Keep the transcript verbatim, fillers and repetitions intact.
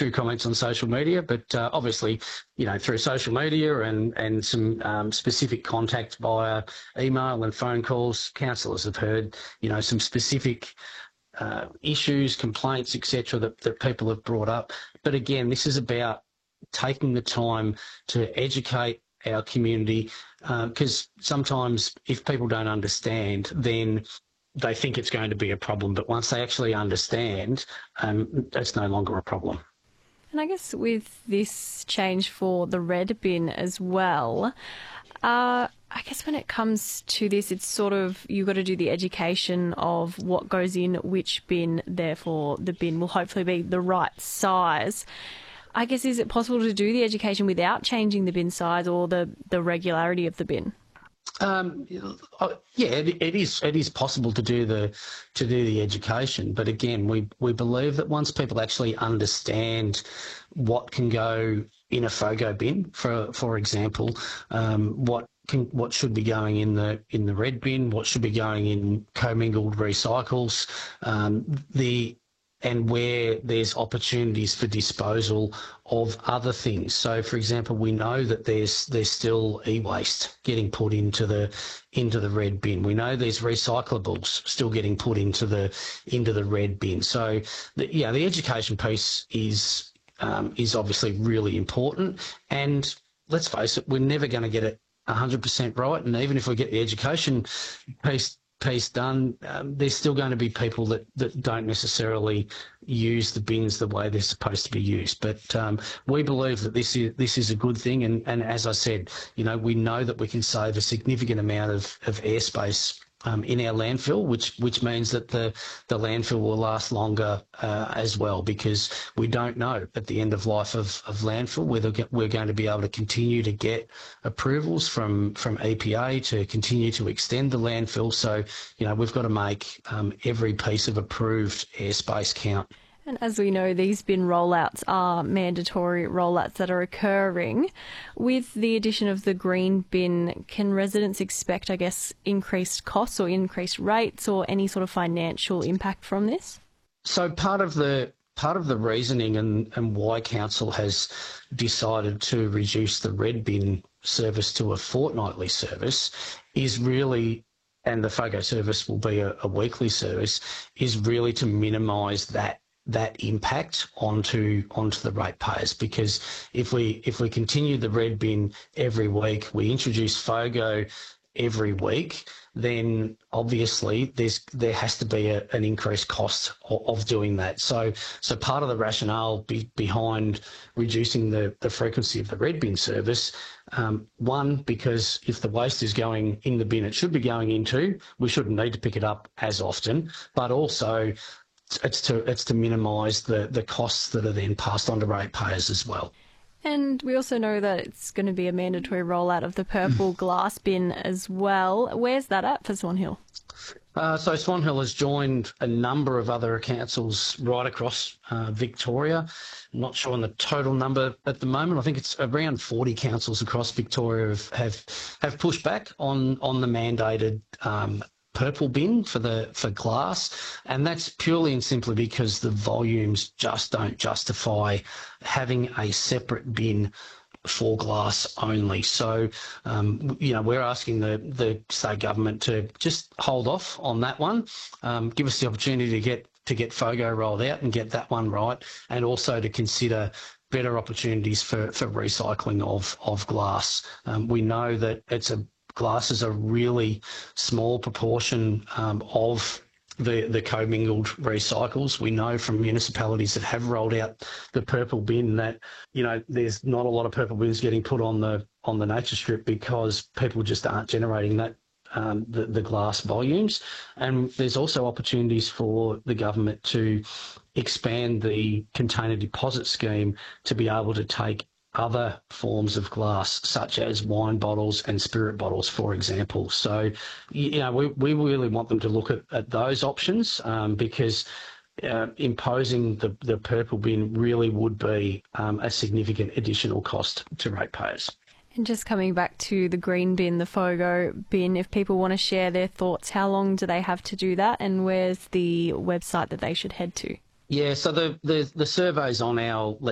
through comments on social media, but uh, obviously, you know, through social media and, and some um, specific contact via email and phone calls, councillors have heard, you know, some specific uh, issues, complaints, et cetera that, that people have brought up. But again, this is about taking the time to educate our community, because uh, sometimes if people don't understand, then they think it's going to be a problem. But once they actually understand, um, it's no longer a problem. And I guess with this change for the red bin as well, uh, I guess when it comes to this, it's sort of, you've got to do the education of what goes in which bin, therefore the bin will hopefully be the right size. I guess, is it possible to do the education without changing the bin size or the, the regularity of the bin? Um, yeah, it, it is. It is possible to do the to do the education, but again, we we believe that once people actually understand what can go in a FOGO bin, for for example, um, what can what should be going in the in the red bin, what should be going in commingled recycles, um, the and where there's opportunities for disposal of other things. So, for example, we know that there's there's still e-waste getting put into the into the red bin. We know there's recyclables still getting put into the into the red bin. So, the, yeah, the education piece is um, is obviously really important. And let's face it, we're never going to get it one hundred percent right. And even if we get the education piece piece done, um, there's still going to be people that, that don't necessarily use the bins the way they're supposed to be used. But um, we believe that this is this is a good thing, and, and as I said, you know, we know that we can save a significant amount of, of airspace um, in our landfill, which which means that the, the landfill will last longer uh, as well, because we don't know at the end of life of, of landfill whether we're going to be able to continue to get approvals from, from E P A to continue to extend the landfill. So, you know, we've got to make um, every piece of approved airspace count. And as we know, these bin rollouts are mandatory rollouts that are occurring. With the addition of the green bin, can residents expect, I guess, increased costs or increased rates or any sort of financial impact from this? So part of the part of the reasoning and, and why council has decided to reduce the red bin service to a fortnightly service is really, and the FOGO service will be a, a weekly service, is really to minimise that that impact onto onto the ratepayers. Because if we if we continue the red bin every week, we introduce FOGO every week, then obviously there's there has to be a, an increased cost of, of doing that. So so part of the rationale be, behind reducing the, the frequency of the red bin service, um, one, because if the waste is going in the bin it should be going into, we shouldn't need to pick it up as often, but also It's to it's to minimise the, the costs that are then passed on to ratepayers as well. And we also know that it's going to be a mandatory rollout of the purple glass bin as well. Where's that at for Swan Hill? Uh, so Swan Hill has joined a number of other councils right across uh, Victoria. I'm not sure on the total number at the moment. I think it's around forty councils across Victoria have have, have pushed back on on the mandated um, purple bin for the for glass, and that's purely and simply because the volumes just don't justify having a separate bin for glass only. So, um, you know, we're asking the, the state government to just hold off on that one, um, give us the opportunity to get to get FOGO rolled out and get that one right, and also to consider better opportunities for, for recycling of, of glass. Um, we know that it's a glass is a really small proportion um, of the, the commingled recycles. We know from municipalities that have rolled out the purple bin that, you know, there's not a lot of purple bins getting put on the on the nature strip because people just aren't generating that um, the, the glass volumes. And there's also opportunities for the government to expand the container deposit scheme to be able to take other forms of glass, such as wine bottles and spirit bottles, for example. So, you know, we, we really want them to look at, at those options um, because uh, imposing the, the purple bin really would be um, a significant additional cost to ratepayers. And just coming back to the green bin, the FOGO bin, if people want to share their thoughts, how long do they have to do that, and where's the website that they should head to? Yeah, so the, the, the survey's on our